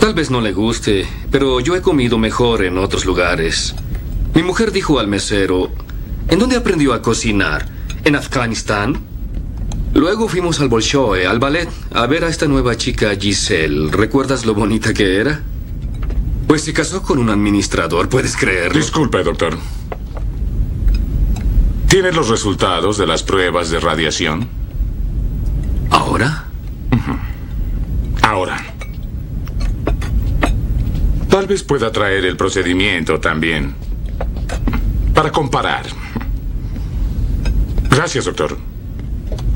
Tal vez no le guste, pero yo he comido mejor en otros lugares. Mi mujer dijo al mesero, ¿en dónde aprendió a cocinar? ¿En Afganistán? Luego fuimos al Bolshoi, al ballet, a ver a esta nueva chica Giselle. ¿Recuerdas lo bonita que era? Pues se casó con un administrador, ¿puedes creerlo? Disculpe, doctor. ¿Tiene los resultados de las pruebas de radiación? ¿Ahora? Ahora. Tal vez pueda traer el procedimiento también. Para comparar. Gracias, doctor.